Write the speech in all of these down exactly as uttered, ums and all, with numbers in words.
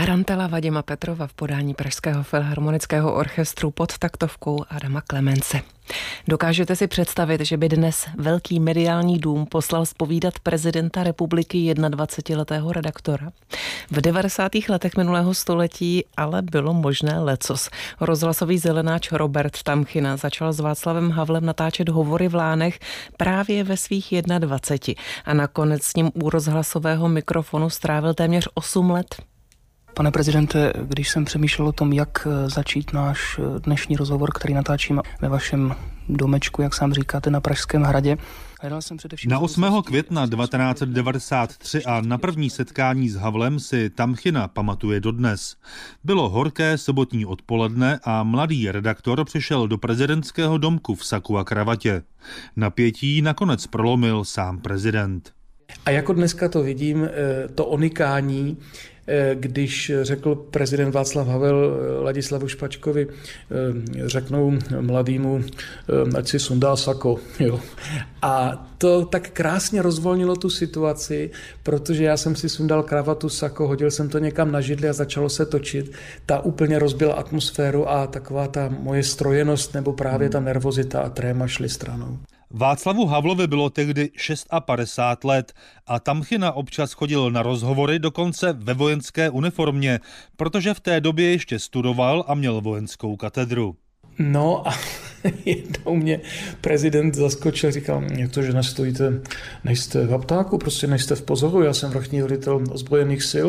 Tarantela Vadima Petrova v podání Pražského filharmonického orchestru pod taktovkou Adama Klemence. Dokážete si představit, že by dnes velký mediální dům poslal zpovídat prezidenta republiky dvacetiletého redaktora? V devadesátých letech minulého století ale bylo možné lecos. Rozhlasový zelenáč Robert Tamchina začal s Václavem Havlem natáčet hovory v Lánech právě ve svých dvaceti jedné a nakonec s ním u rozhlasového mikrofonu strávil téměř osm let. Pane prezidente, když jsem přemýšlel o tom, jak začít náš dnešní rozhovor, který natáčíme ve vašem domečku, jak sám říkáte, na Pražském hradě, jsem především... Na osmého května devatenáct set devadesát tři a na první setkání s Havlem si Tamchina pamatuje dodnes. Bylo horké sobotní odpoledne a mladý redaktor přišel do prezidentského domku v saku a kravatě. Napětí nakonec prolomil sám prezident. A jako dneska to vidím, to onikání, když řekl prezident Václav Havel Ladislavu Špačkovi, řeknou mladýmu, ať si sundá sako. Jo. A to tak krásně rozvolnilo tu situaci, protože já jsem si sundal kravatu, sako, hodil jsem to někam na židli a začalo se točit. Ta úplně rozbila atmosféru a taková ta moje strojenost nebo právě ta nervozita a tréma šly stranou. Václavu Havlovi bylo tehdy padesát šest let a Tamchina občas chodil na rozhovory dokonce ve vojenské uniformě, protože v té době ještě studoval a měl vojenskou katedru. No a jednou mě prezident zaskočil, říkal, jak to, že nestojíte, nejste v aptáku, prostě nejste v pozoru, já jsem vrchní velitel ozbrojených sil.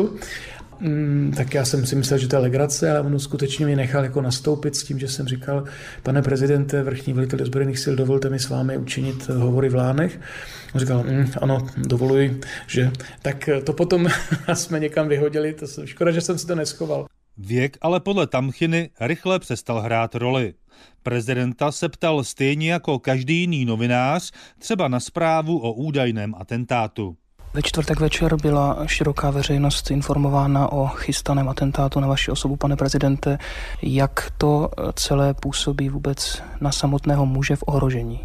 Mm, tak já jsem si myslel, že to je legrace, ale on skutečně mě nechal jako nastoupit s tím, že jsem říkal, pane prezidente, vrchní velitel ozbrojených sil, dovolte mi s vámi učinit hovory v Lánech. On říkal, mm, ano, dovoluji, že. Tak to potom jsme někam vyhodili, to jsem, škoda, že jsem si to neschoval. Věk ale podle Tamchiny rychle přestal hrát roli. Prezidenta se ptal stejně jako každý jiný novinář, třeba na zprávu o údajném atentátu. Ve čtvrtek večer byla široká veřejnost informována o chystaném atentátu na vaši osobu, pane prezidente. Jak to celé působí vůbec na samotného muže v ohrožení?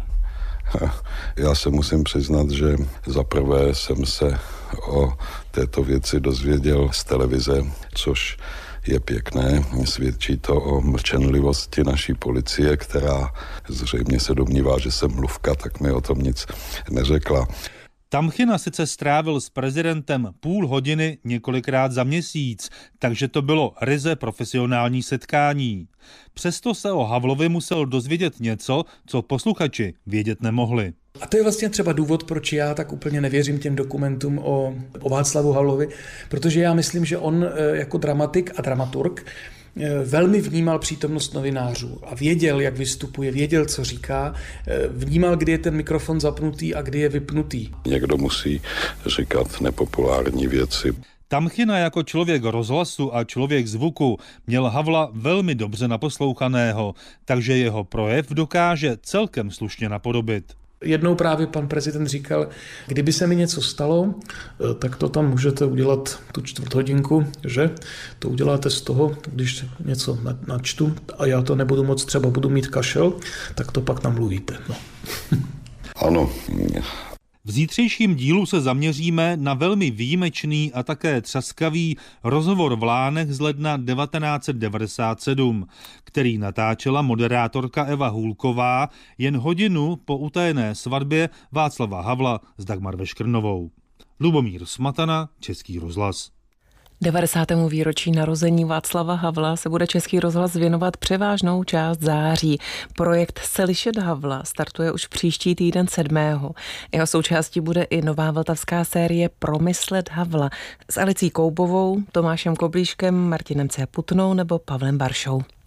Já se musím přiznat, že zaprvé jsem se o této věci dozvěděl z televize, což je pěkné. Svědčí to o mlčenlivosti naší policie, která zřejmě se domnívá, že jsem mluvka, tak mi o tom nic neřekla. Tamchina sice strávil s prezidentem půl hodiny několikrát za měsíc, takže to bylo ryze profesionální setkání. Přesto se o Havlovi musel dozvědět něco, co posluchači vědět nemohli. A to je vlastně třeba důvod, proč já tak úplně nevěřím těm dokumentům o, o Václavu Havlovi, protože já myslím, že on jako dramatik a dramaturg velmi vnímal přítomnost novinářů a věděl, jak vystupuje, věděl, co říká, vnímal, kdy je ten mikrofon zapnutý a kdy je vypnutý. Někdo musí říkat nepopulární věci. Tamchina jako člověk rozhlasu a člověk zvuku měl Havla velmi dobře naposlouchaného, takže jeho projev dokáže celkem slušně napodobit. Jednou právě pan prezident říkal, kdyby se mi něco stalo, tak to tam můžete udělat tu čtvrt hodinku, že? To uděláte z toho, když něco načtu a já to nebudu moc, třeba budu mít kašel, tak to pak namluvíte. No. Ano. V zítřejším dílu se zaměříme na velmi výjimečný a také třaskavý rozhovor v Lánech z ledna devatenáct set devadesát sedm, který natáčela moderátorka Eva Hůlková jen hodinu po utajené svatbě Václava Havla s Dagmar Veškrnovou. Lubomír Smatana, Český rozhlas. devadesátému výročí narození Václava Havla se bude Český rozhlas věnovat převážnou část září. Projekt Slyšet Havla startuje už příští týden sedmého Jeho součástí bude i nová vltavská série Promyslet Havla s Alicí Koubovou, Tomášem Koblíškem, Martinem C. Putnou nebo Pavlem Baršou.